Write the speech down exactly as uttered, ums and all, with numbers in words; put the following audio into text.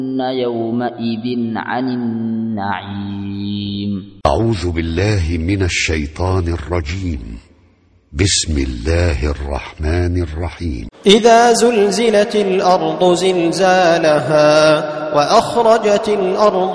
يومئذ عن النعيم. أعوذ بالله من الشيطان الرجيم. بسم الله الرحمن الرحيم. إذا زلزلت الأرض زلزالها وأخرجت الأرض